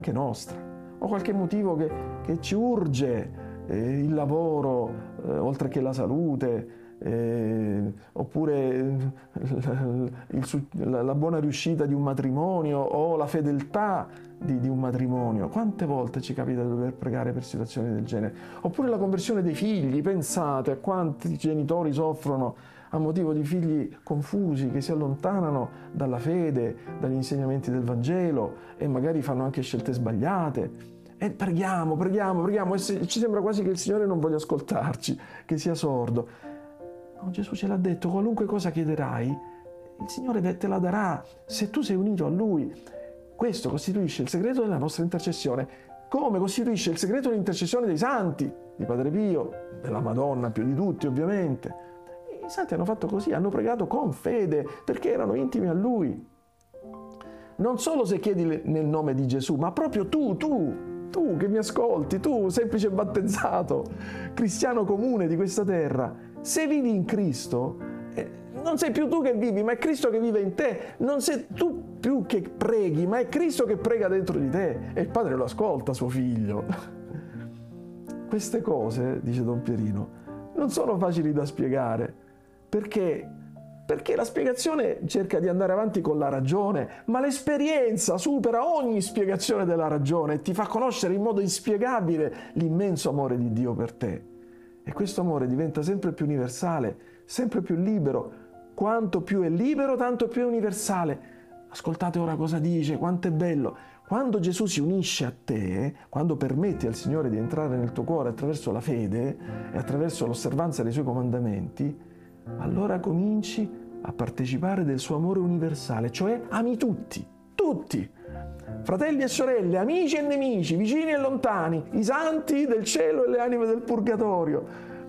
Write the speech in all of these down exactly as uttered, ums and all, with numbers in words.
anche nostra, o qualche motivo che, che ci urge, eh, il lavoro, eh, oltre che la salute, eh, oppure il, il, la, la buona riuscita di un matrimonio o la fedeltà di, di un matrimonio. Quante volte ci capita di dover pregare per situazioni del genere? Oppure la conversione dei figli, pensate a quanti genitori soffrono a motivo di figli confusi che si allontanano dalla fede, dagli insegnamenti del Vangelo e magari fanno anche scelte sbagliate. E preghiamo, preghiamo, preghiamo e se, ci sembra quasi che il Signore non voglia ascoltarci, che sia sordo. No, Gesù ce l'ha detto, qualunque cosa chiederai, il Signore te la darà se tu sei unito a Lui. Questo costituisce il segreto della nostra intercessione, come costituisce il segreto dell'intercessione dei santi, di Padre Pio, della Madonna più di tutti ovviamente. I santi hanno fatto così, hanno pregato con fede perché erano intimi a Lui. Non solo se chiedi nel nome di Gesù, ma proprio tu, tu, tu che mi ascolti, tu semplice battezzato, cristiano comune di questa terra, se vivi in Cristo, eh, non sei più tu che vivi, ma è Cristo che vive in te. Non sei tu più che preghi, ma è Cristo che prega dentro di te. E il Padre lo ascolta, suo figlio. Queste cose, dice Don Pierino, non sono facili da spiegare, perché, perché la spiegazione cerca di andare avanti con la ragione, ma l'esperienza supera ogni spiegazione della ragione e ti fa conoscere in modo inspiegabile l'immenso amore di Dio per te. E questo amore diventa sempre più universale, sempre più libero. Quanto più è libero, tanto più è universale. Ascoltate ora cosa dice, quanto è bello. Quando Gesù si unisce a te, quando permetti al Signore di entrare nel tuo cuore attraverso la fede e attraverso l'osservanza dei Suoi comandamenti, allora cominci a partecipare del suo amore universale, cioè ami tutti, tutti, fratelli e sorelle, amici e nemici, vicini e lontani, i santi del cielo e le anime del purgatorio,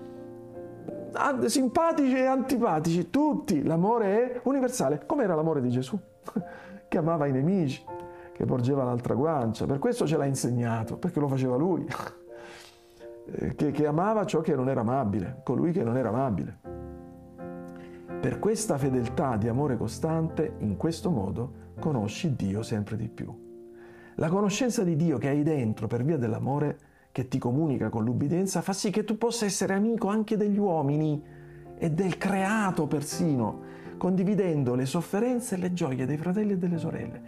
simpatici e antipatici, tutti. L'amore è universale. Com'era l'amore di Gesù? Che amava i nemici, che porgeva l'altra guancia, per questo ce l'ha insegnato, perché lo faceva Lui, che, che amava ciò che non era amabile, colui che non era amabile. Per questa fedeltà di amore costante, in questo modo, conosci Dio sempre di più. La conoscenza di Dio che hai dentro per via dell'amore che ti comunica con l'ubbidienza fa sì che tu possa essere amico anche degli uomini e del creato persino, condividendo le sofferenze e le gioie dei fratelli e delle sorelle.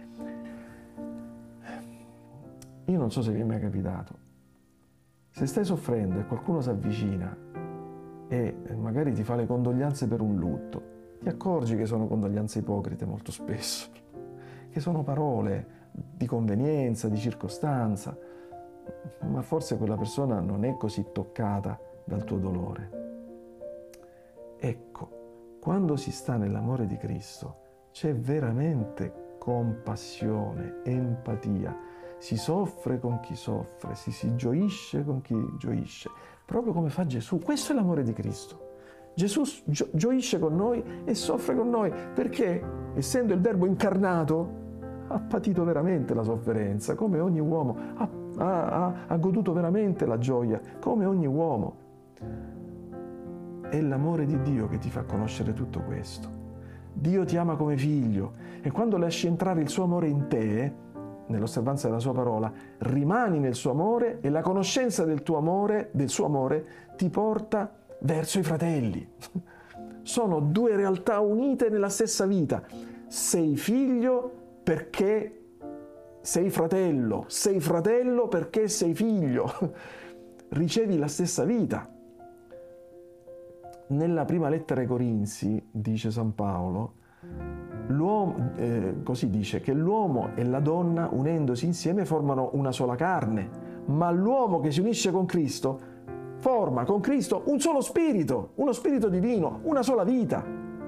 Io non so se vi è mai capitato. Se stai soffrendo e qualcuno si avvicina e magari ti fa le condoglianze per un lutto, ti accorgi che sono condoglianze ipocrite molto spesso, che sono parole di convenienza, di circostanza, ma forse quella persona non è così toccata dal tuo dolore. Ecco, quando si sta nell'amore di Cristo c'è veramente compassione, empatia, si soffre con chi soffre, si, si gioisce con chi gioisce, proprio come fa Gesù. Questo è l'amore di Cristo. Gesù gio- gioisce con noi e soffre con noi, perché, essendo il Verbo incarnato, ha patito veramente la sofferenza, come ogni uomo, ha, ha, ha goduto veramente la gioia, come ogni uomo. È l'amore di Dio che ti fa conoscere tutto questo. Dio ti ama come figlio e quando lasci entrare il suo amore in te, nell'osservanza della sua parola, rimani nel suo amore e la conoscenza del tuo amore, del suo amore, ti porta verso i fratelli. Sono due realtà unite nella stessa vita. Sei figlio perché sei fratello, sei fratello perché sei figlio. Ricevi la stessa vita. Nella prima lettera ai Corinzi, dice San Paolo, l'uomo, eh, così dice, che l'uomo e la donna unendosi insieme formano una sola carne, ma l'uomo che si unisce con Cristo forma con Cristo un solo spirito, uno spirito divino, una sola vita.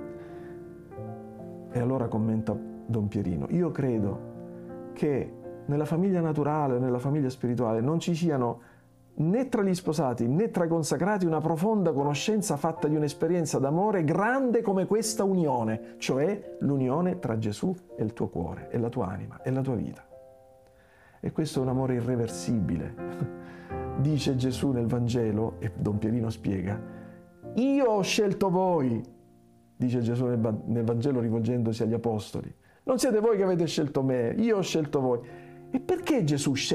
E allora commenta Don Pierino, io credo che nella famiglia naturale, nella famiglia spirituale, non ci siano né tra gli sposati né tra i consacrati una profonda conoscenza fatta di un'esperienza d'amore grande come questa unione, cioè l'unione tra Gesù e il tuo cuore, e la tua anima, e la tua vita. E questo è un amore irreversibile. Dice Gesù nel Vangelo, e Don Pierino spiega, io ho scelto voi, dice Gesù nel Vangelo rivolgendosi agli apostoli. Non siete voi che avete scelto me, io ho scelto voi. E perché Gesù sceglie